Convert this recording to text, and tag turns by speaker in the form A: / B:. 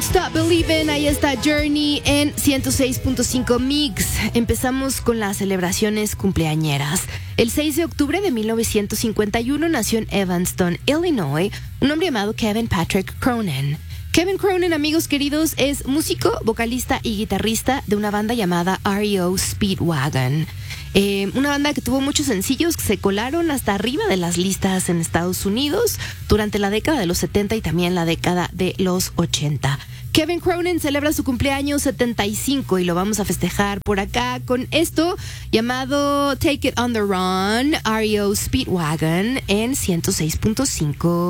A: Stop Believin', ahí está Journey en 106.5 Mix. Empezamos con las celebraciones cumpleañeras. El 6 de octubre de 1951 nació en Evanston, Illinois, un hombre llamado Kevin Patrick Cronin. Kevin Cronin, amigos queridos, es músico, vocalista y guitarrista de una banda llamada REO Speedwagon. Una banda que tuvo muchos sencillos que se colaron hasta arriba de las listas en Estados Unidos durante la década de los 70 y también la década de los 80. Kevin Cronin celebra su cumpleaños 75 y lo vamos a festejar por acá con esto llamado Take It on the Run, REO Speedwagon en 106.5.